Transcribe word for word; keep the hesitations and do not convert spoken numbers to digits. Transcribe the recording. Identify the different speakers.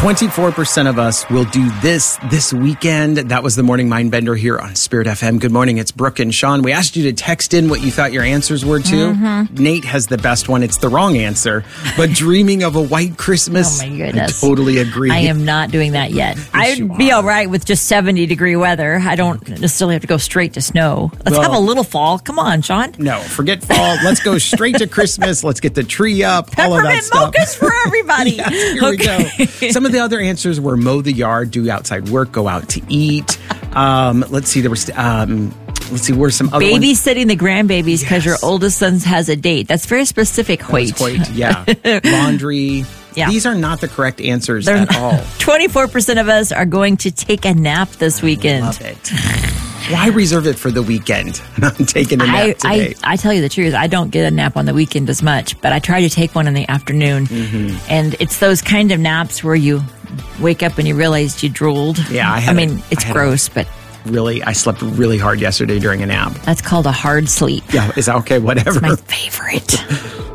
Speaker 1: twenty-four percent of us will do this this weekend. That was the Morning Mind Bender here on Spirit F M. Good morning. It's Brooke and Sean. We asked you to text in what you thought your answers were to. Mm-hmm. Nate has the best one. It's the wrong answer. But dreaming of a white Christmas.
Speaker 2: Oh, my goodness.
Speaker 1: I totally agree.
Speaker 2: I am not doing that yet.
Speaker 1: Yes,
Speaker 2: I'd be all right with just seventy degree weather. I don't necessarily have to go straight to snow. Let's
Speaker 1: Well,
Speaker 2: have a little fall. Come on, Sean.
Speaker 1: No, forget fall. Let's go straight to Christmas. Let's get the tree up. All of that
Speaker 2: Peppermint
Speaker 1: stuff.
Speaker 2: mochas for everybody.
Speaker 1: Yes, here
Speaker 2: Okay.
Speaker 1: we go. Some of the other answers were mow the yard, do outside work, go out to eat. Um, let's see, there was, um, let's see, were some other ones?
Speaker 2: Babysitting the grandbabies because
Speaker 1: Yes.
Speaker 2: your oldest son has a date. That's very specific, Hoyt.
Speaker 1: Hoyt, yeah. Laundry.
Speaker 2: Yeah.
Speaker 1: These are not the correct answers
Speaker 2: They're
Speaker 1: at
Speaker 2: not-
Speaker 1: all.
Speaker 2: twenty-four percent of us are going to take a nap this weekend.
Speaker 1: Love it. Why reserve it for the weekend? I'm taking a nap
Speaker 2: I,
Speaker 1: today.
Speaker 2: I, I tell you the truth, I don't get a nap on the weekend as much, but I try to take one in the afternoon. Mm-hmm. And it's those kind of naps where you wake up and you realize you drooled.
Speaker 1: Yeah, I
Speaker 2: I
Speaker 1: had
Speaker 2: mean,
Speaker 1: a-
Speaker 2: it's
Speaker 1: I had a-
Speaker 2: gross, but
Speaker 1: really, I slept really hard yesterday during a nap.
Speaker 2: that's called a hard sleep.
Speaker 1: Yeah, is that okay? Whatever.
Speaker 2: My favorite.